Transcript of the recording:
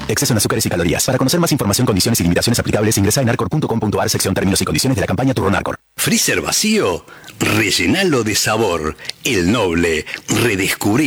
Exceso en azúcares y calorías. Para conocer más información, condiciones y limitaciones aplicables, ingresa en arcor.com.ar, sección términos y condiciones de la campaña Turrón Arcor. ¿Freezer vacío? Rellenalo de sabor. El Noble. Redescubrí